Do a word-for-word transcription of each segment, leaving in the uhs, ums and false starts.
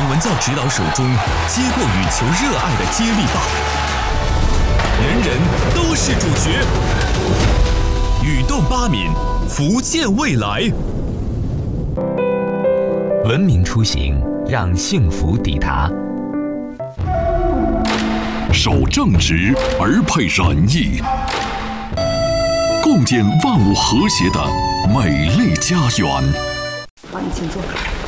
王文教指导手中接过羽球热爱的接力棒，人人都是主角。羽动八闽，福建未来。 文明出行，让幸福抵达。 守正直而配仁义，共建万物和谐的美丽家园。 好，你请坐。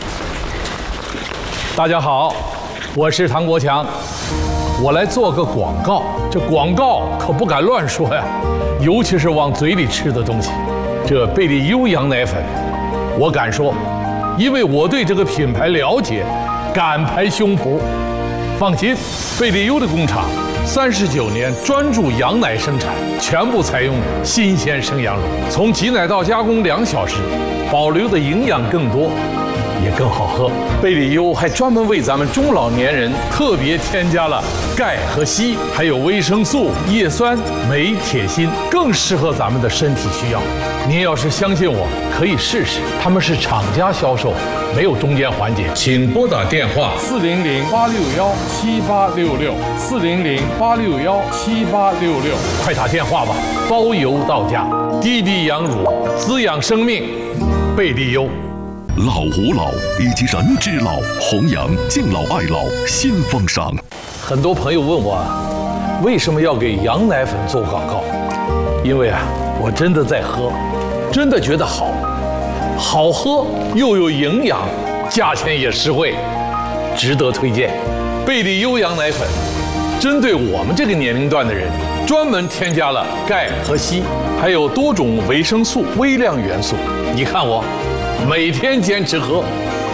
大家好，我是唐国强，我来做个广告。这广告可不敢乱说呀，尤其是往嘴里吃的东西。这贝利优羊奶粉，我敢说，因为我对这个品牌了解，敢拍胸脯。放心，贝利优的工厂三十九年专注羊奶生产，全部采用新鲜生羊乳，从挤奶到加工两小时，保留的营养更多，也更好喝。贝利优还专门为咱们中老年人特别添加了钙和硒，还有维生素、叶酸、镁、铁、锌，更适合咱们的身体需要。您要是相信我，可以试试。他们是厂家销售，没有中间环节。请拨打电话四零零八六幺七八六六四零零八六幺七八六六，快打电话吧，包邮到家。滴滴羊乳，滋养生命，贝利优。 老吾老以及人之老，弘扬敬老爱老新风尚。 很多朋友问我，为什么要给羊奶粉做广告？因为啊，我真的在喝，真的觉得好，好喝又有营养，价钱也实惠，值得推荐。贝利优羊奶粉，针对我们这个年龄段的人，专门添加了钙和硒，还有多种维生素、微量元素。你看我，每天坚持喝。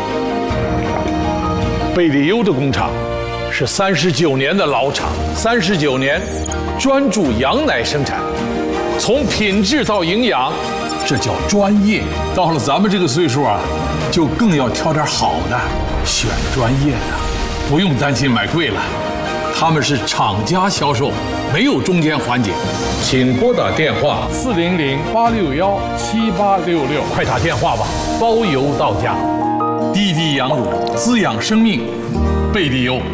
贝利优的工厂是三十九年的老厂，三十九年专注羊奶生产，从品质到营养，这叫专业。到了咱们这个岁数啊，就更要挑点好的，选专业的，不用担心买贵了。他们是厂家销售，没有中间环节。请拨打电话四零零八六幺七八六六，快打电话吧，包邮到家。滴滴羊乳，滋养生命，贝利优。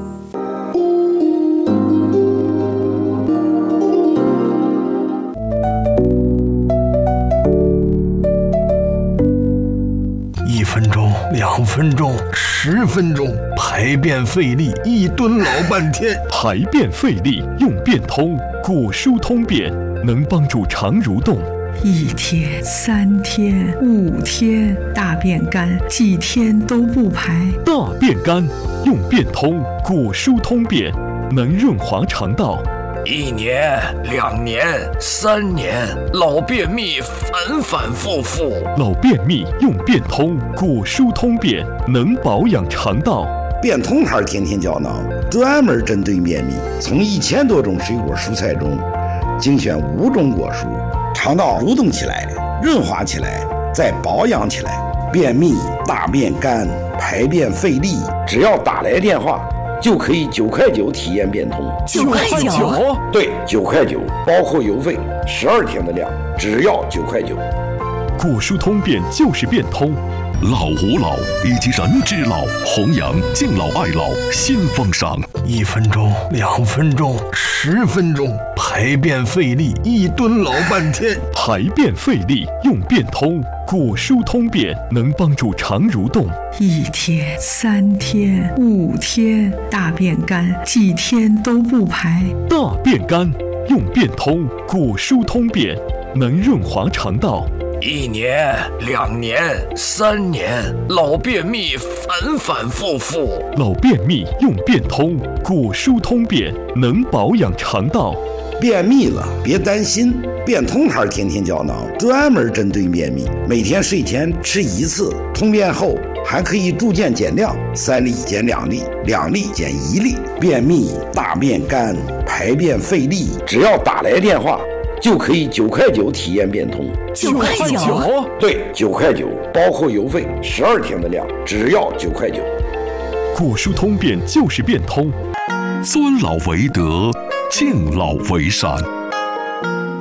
一分钟，两分钟，十分钟，排便费力，一蹲老半天。 排便费力用便通，果蔬通便能帮助肠蠕动。 一天、三天、五天，大便干，几天都不排。 大便干用便通，果蔬通便能润滑肠道。 一年、两年、三年，老便秘反反复复。 老便秘用便通，果蔬通便能保养肠道。 便通牌天天胶囊专门针对便秘，从一千多种水果蔬菜中精选五种果蔬，肠道蠕动起来，润滑起来，再保养起来。便秘、大便干、排便费力，只要打来电话就可以九块九体验便通。 九块九？ 对，九块九，包括邮费，十二天的量，只要九块九。 果蔬通便就是便通，老吾老以及人之老，弘扬敬老爱老新风尚。 一分钟，两分钟，十分钟，排便费力，一蹲老半天。 排便费力用便通，果蔬通便能帮助肠蠕动。 一天、三天、五天，大便干，几天都不排。 大便干用便通，果蔬通便能润滑肠道。 一年、两年、三年，老便秘反反复复。 老便秘用便通，果蔬通便能保养肠道。 便秘了别担心，便通牌天天胶囊专门针对便秘，每天睡前吃一次，通便后还可以逐渐减量，三粒减两粒，两粒减一粒。便秘、大便干、排便费力，只要打来电话就可以九块九体验便通。 九块九？ 对，九块九，包括邮费，十二天的量，只要九块九。 果蔬通便就是便通，尊老为德，敬老为善。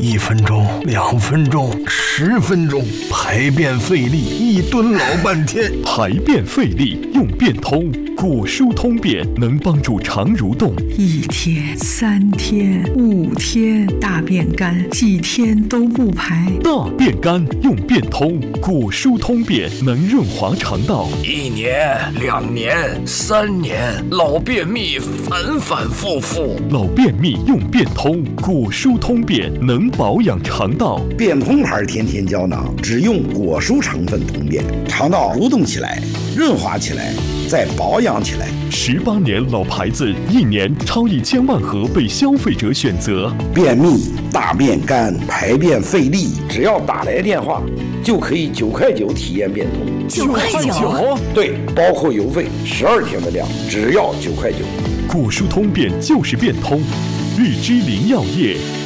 一分钟、两分钟、十分钟，排便费力，一蹲老半天。 排便费力用便通，果蔬通便能帮助肠蠕动。 一天、三天、五天，大便干，几天都不排。 大便干用便通，果蔬通便能润滑肠道。 一年、两年、三年，老便秘反反复复。 老便秘用便通，果蔬通便能保养肠道。 便通牌甜甜胶囊只用果蔬成分通便，肠道蠕动起来，润滑起来，再保养起来。 十八年老牌子，一年超一千万盒被消费者选择。 便秘、大便干、排便费力，只要打来电话，就可以九块九体验便通。 九块九？ 对，包括邮费，十二天的量，只要九块九。 果蔬通便就是便通，日之林药业。